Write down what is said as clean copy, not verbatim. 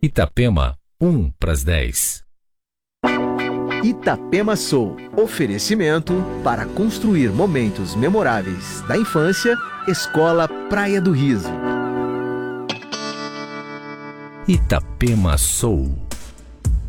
Itapema, 1/10. Itapema Soul. Oferecimento para construir momentos memoráveis da infância, Escola Praia do Riso. Itapema Soul.